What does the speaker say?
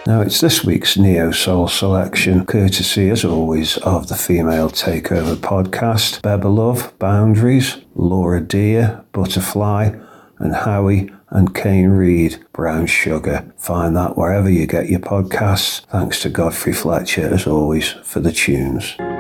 Now it's this week's Neo Soul selection, courtesy as always of the Female Takeover podcast, Beba Love, Boundaries, Laura Deer, Butterfly, and Howie and Kane Reid, Brown Sugar. Find that wherever you get your podcasts. Thanks to Godfrey Fletcher as always for the tunes.